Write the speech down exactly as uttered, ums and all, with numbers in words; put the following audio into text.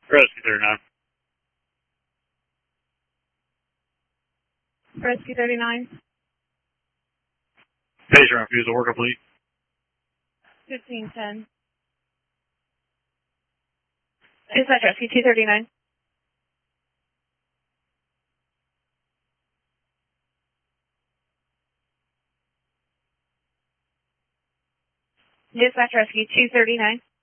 Rescue thirty-nine. Rescue thirty-nine. Pager refusal, work complete. fifteen ten. Dispatch Rescue two thirty-nine. Dispatch Rescue two thirty-nine.